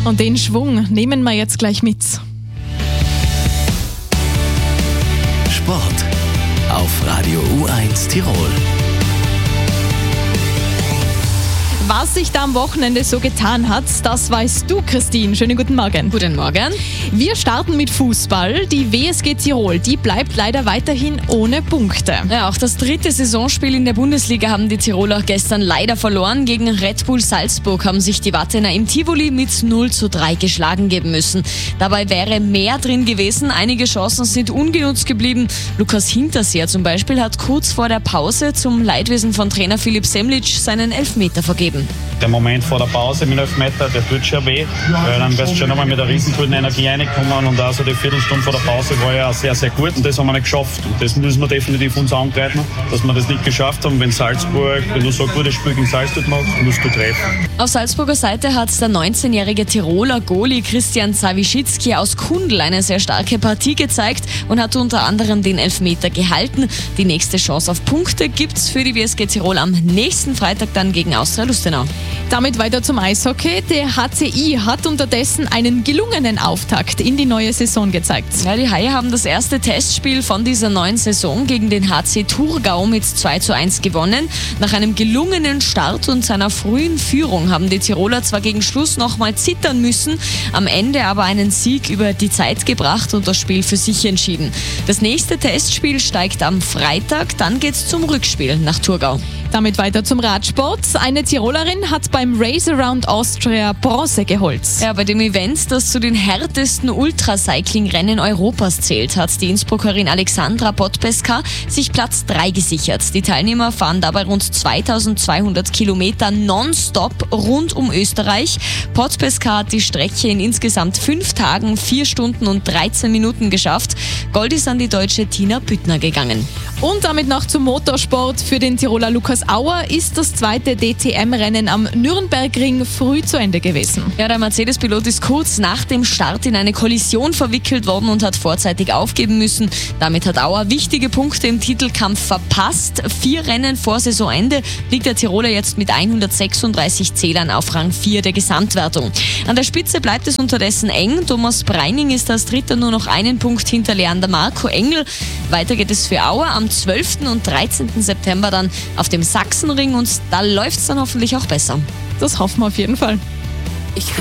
Und den Schwung nehmen wir jetzt gleich mit. Sport auf Radio U1 Tirol. Was sich da am Wochenende so getan hat, das weißt du, Christine. Schönen guten Morgen. Guten Morgen. Wir starten mit Fußball. Die WSG Tirol, die bleibt leider weiterhin ohne Punkte. Ja, auch das 3. Saisonspiel in der Bundesliga haben die Tiroler gestern leider verloren. Gegen Red Bull Salzburg haben sich die Wattener im Tivoli mit 0:3 geschlagen geben müssen. Dabei wäre mehr drin gewesen. Einige Chancen sind ungenutzt geblieben. Lukas Hinterseer zum Beispiel hat kurz vor der Pause zum Leidwesen von Trainer Philipp Semlitsch seinen Elfmeter vergeben. Der Moment vor der Pause mit Elfmeter, der tut schon weh, weil dann wirst du schon nochmal mit einer riesen guten Energie reinkommen und also die Viertelstunde vor der Pause war ja sehr, sehr gut und das haben wir nicht geschafft. Und das müssen wir definitiv uns angreifen, dass wir das nicht geschafft haben, wenn du so ein gutes Spiel gegen Salzburg machst, musst du treffen. Auf Salzburger Seite hat der 19-jährige Tiroler Goalie Christian Zawischitzki aus Kundl eine sehr starke Partie gezeigt und hat unter anderem den Elfmeter gehalten. Die nächste Chance auf Punkte gibt's für die WSG Tirol am nächsten Freitag dann gegen Austria Lustenau. Damit weiter zum Eishockey. Der HCI hat unterdessen einen gelungenen Auftakt in die neue Saison gezeigt. Ja, die Haie haben das erste Testspiel von dieser neuen Saison gegen den HC Thurgau mit 2:1 gewonnen. Nach einem gelungenen Start und seiner frühen Führung haben die Tiroler zwar gegen Schluss noch mal zittern müssen, am Ende aber einen Sieg über die Zeit gebracht und das Spiel für sich entschieden. Das nächste Testspiel steigt am Freitag, dann geht's zum Rückspiel nach Thurgau. Damit weiter zum Radsport. Eine Tirolerin hat beim Race Around Austria Bronze geholt. Ja, bei dem Event, das zu den härtesten Ultracycling-Rennen Europas zählt, hat die Innsbruckerin Alexandra Podpeska sich Platz 3 gesichert. Die Teilnehmer fahren dabei rund 2200 Kilometer nonstop rund um Österreich. Podpeska hat die Strecke in insgesamt 5 Tagen, 4 Stunden und 13 Minuten geschafft. Gold ist an die deutsche Tina Büttner gegangen. Und damit noch zum Motorsport. Für den Tiroler Lukas Auer ist das zweite DTM-Rennen am Nürnbergring früh zu Ende gewesen. Ja, der Mercedes-Pilot ist kurz nach dem Start in eine Kollision verwickelt worden und hat vorzeitig aufgeben müssen. Damit hat Auer wichtige Punkte im Titelkampf verpasst. 4 Rennen vor Saisonende liegt der Tiroler jetzt mit 136 Zählern auf Rang 4 der Gesamtwertung. An der Spitze bleibt es unterdessen eng. Thomas Breining ist als Dritter nur noch einen Punkt hinter Leander Marco Engel. Weiter geht es für Auer am 12. und 13. September dann auf dem Sachsenring und da läuft es dann hoffentlich auch besser. Das hoffen wir auf jeden Fall.